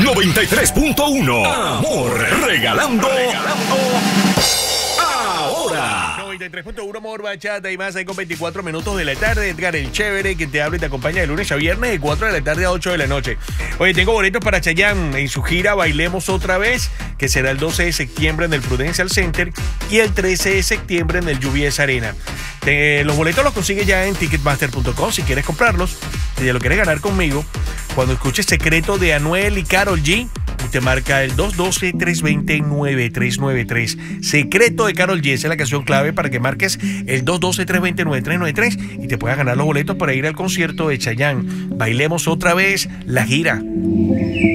93.1. Amor, regalando ahora. 93.1 Amor, Bachata y más, ahí con 24 minutos de la tarde. Edgar el Chévere, quien te habla y te acompaña de lunes a viernes de 4 de la tarde a 8 de la noche. Oye, tengo boletos para Chayanne en su gira Bailemos Otra Vez, que será el 12 de septiembre en el Prudential Center y el 13 de septiembre en el UBS Arena. Los boletos los consigues ya en ticketmaster.com si quieres comprarlos. Si ya lo quieres ganar conmigo, cuando escuches Secreto de Anuel y Karol G, te marca el 212-320-9393. Secreto de Karol G, esa es la canción clave para que marques el 212-320-9393 y te puedas ganar los boletos para ir al concierto de Chayanne. Bailemos Otra Vez, la gira.